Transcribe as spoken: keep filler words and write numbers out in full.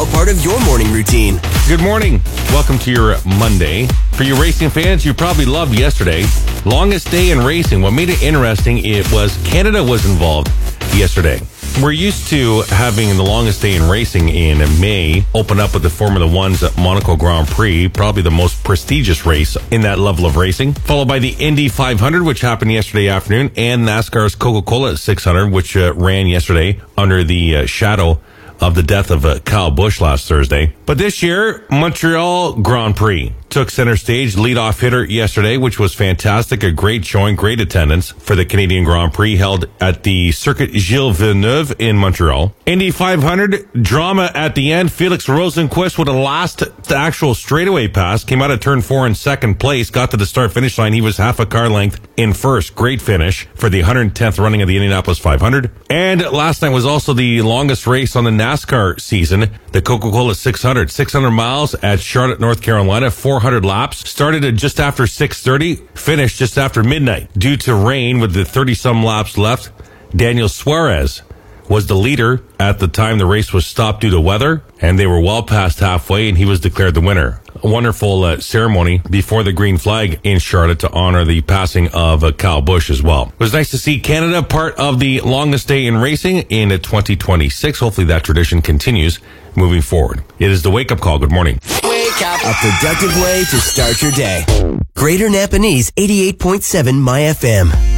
all part of your morning routine. Good morning. Welcome to your Monday. For you racing fans, you probably loved yesterday. Longest day in racing. What made it interesting, it was Canada was involved yesterday. We're used to having the longest day in racing in May open up with the Formula One's Monaco Grand Prix, probably the most prestigious race in that level of racing, followed by the Indy five hundred, which happened yesterday afternoon, and NASCAR's Coca-Cola six hundred, which uh, ran yesterday under the uh, shadow of the death of uh, Kyle Busch last Thursday. But this year, Montreal Grand Prix took center stage, leadoff hitter yesterday, which was fantastic. A great showing, great attendance for the Canadian Grand Prix held at the Circuit Gilles Villeneuve in Montreal. Indy five hundred, drama at the end. Felix Rosenqvist with a last actual straightaway pass, came out of turn four in second place, got to the start-finish line. He was half a car length in first. Great finish for the one hundred tenth running of the Indianapolis five hundred. And last night was also the longest race on the NASCAR season, the Coca-Cola six hundred. six hundred miles at Charlotte, North Carolina, four hundred laps. Started at just after six thirty, finished just after midnight. Due to rain with the thirty-some laps left, Daniel Suarez was the leader at the time the race was stopped due to weather, and they were well past halfway, and he was declared the winner. A wonderful uh, ceremony before the green flag in Charlotte to honor the passing of uh, Kyle Busch as well. It was nice to see Canada part of the longest day in racing in twenty twenty-six. Hopefully that tradition continues moving forward. It is the wake-up call. Good morning. Wake up. A productive way to start your day. Greater Napanese eighty-eight point seven My F M.